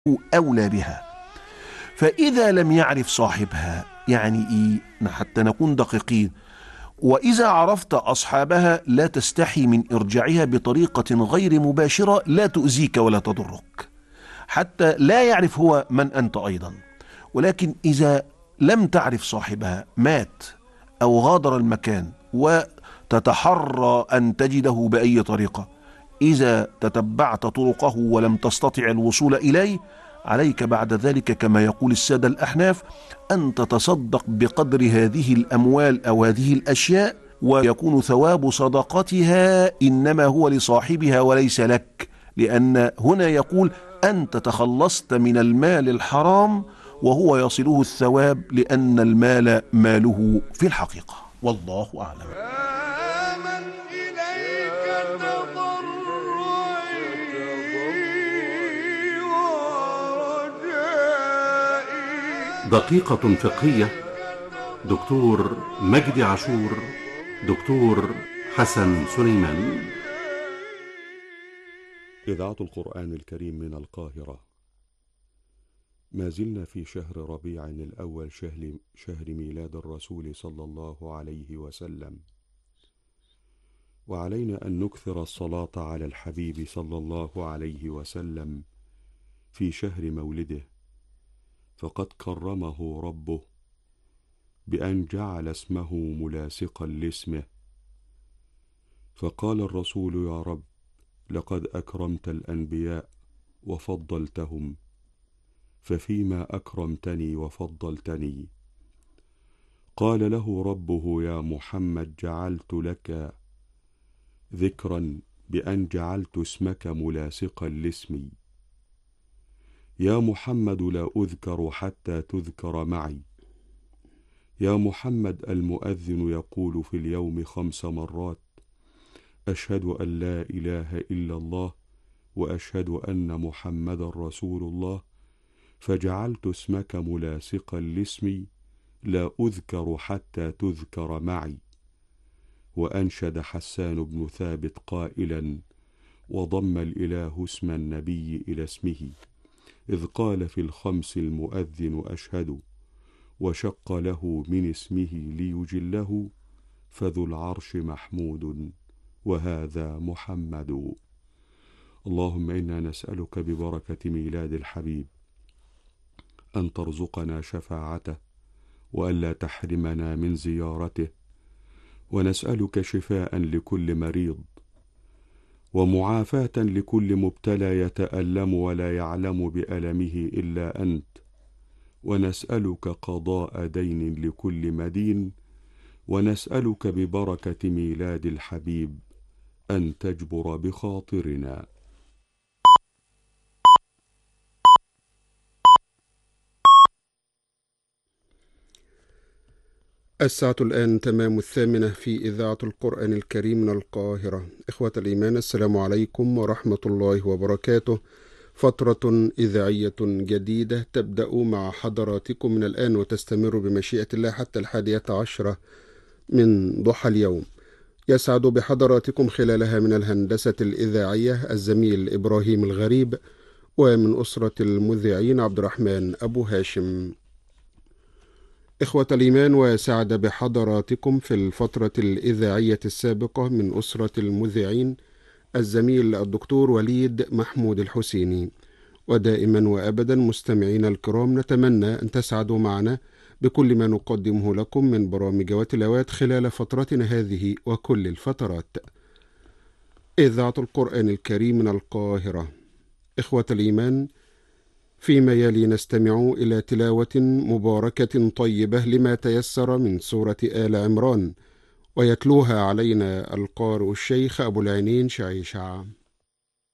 أولى بها. فإذا لم يعرف صاحبها، يعني إيه حتى نكون دقيقين، وإذا عرفت أصحابها لا تستحي من إرجاعها بطريقة غير مباشرة لا تؤذيك ولا تضرك، حتى لا يعرف هو من أنت أيضا. ولكن إذا لم تعرف صاحبها، مات أو غادر المكان، وتتحرى أن تجده بأي طريقة، إذا تتبعت طرقه ولم تستطع الوصول إليه، عليك بعد ذلك كما يقول السادة الأحناف أن تتصدق بقدر هذه الأموال أو هذه الأشياء، ويكون ثواب صدقتها إنما هو لصاحبها وليس لك، لأن هنا يقول أنت تخلصت من المال الحرام وهو يصله الثواب، لأن المال ماله في الحقيقة. والله أعلم. دقيقة فقهية، دكتور مجدي عاشور، دكتور حسن سليمان. إذاعة القرآن الكريم من القاهرة. ما زلنا في شهر ربيع الأول، شهر ميلاد الرسول صلى الله عليه وسلم، وعلينا أن نكثر الصلاة على الحبيب صلى الله عليه وسلم في شهر مولده، فقد كرمه ربه بأن جعل اسمه ملاصقا لاسمه، فقال الرسول: يا رب لقد أكرمت الأنبياء وفضلتهم، ففيما أكرمتني وفضلتني؟ قال له ربه: يا محمد جعلت لك ذكرا بأن جعلت اسمك ملاصقا لاسمي. يا محمد لا أذكر حتى تذكر معي. يا محمد المؤذن يقول في اليوم 5 مرات: أشهد أن لا إله إلا الله وأشهد أن محمد رسول الله، فجعلت اسمك ملاصقا لاسمي، لا أذكر حتى تذكر معي. وأنشد حسان بن ثابت قائلا: وضم الإله اسم النبي إلى اسمه، إذ قال في الخمس المؤذن أشهد، وشق له من اسمه ليجله، فذو العرش محمود وهذا محمد. اللهم إنا نسألك ببركة ميلاد الحبيب أن ترزقنا شفاعته، وألا تحرمنا من زيارته، ونسألك شفاء لكل مريض، ومعافاة لكل مبتلى يتألم ولا يعلم بألمه إلا أنت، ونسألك قضاء دين لكل مدين، ونسألك ببركة ميلاد الحبيب أن تجبر بخاطرنا. الساعة الآن تمام 8 في إذاعة القرآن الكريم من القاهرة. إخوة الإيمان، السلام عليكم ورحمة الله وبركاته. فترة إذاعية جديدة تبدأ مع حضراتكم من الآن وتستمر بمشيئة الله حتى 11 من ضحى اليوم. يسعد بحضراتكم خلالها من الهندسة الإذاعية الزميل إبراهيم الغريب، ومن أسرة المذيعين عبد الرحمن أبو هاشم. إخوة الإيمان، وسعد بحضراتكم في الفترة الإذاعية السابقة من أسرة المذيعين الزميل الدكتور وليد محمود الحسيني. ودائما وأبدا مستمعين الكرام، نتمنى أن تسعدوا معنا بكل ما نقدمه لكم من برامج وتلاوات خلال فترتنا هذه وكل الفترات. إذاعة القرآن الكريم من القاهرة. إخوة الإيمان، فيما يلي نستمع إلى تلاوة مباركة طيبة لما تيسر من سورة آل عمران، ويتلوها علينا القارئ الشيخ أبو العينين شعيشع.